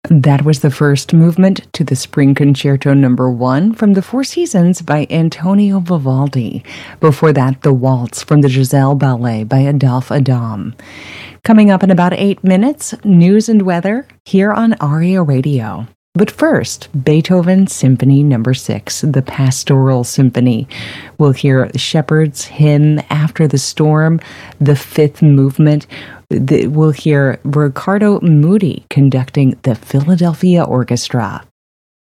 That was the first movement to the Spring Concerto Number 1 from the Four Seasons by Antonio Vivaldi. Before that, the Waltz from the Giselle Ballet by Adolphe Adam. Coming up in about 8 minutes, news and weather here on ARIA Radio. But first, Beethoven Symphony Number 6, the Pastoral Symphony. We'll hear Shepherd's Hymn After the Storm, the fifth movement. We'll hear Riccardo Muti conducting the Philadelphia Orchestra.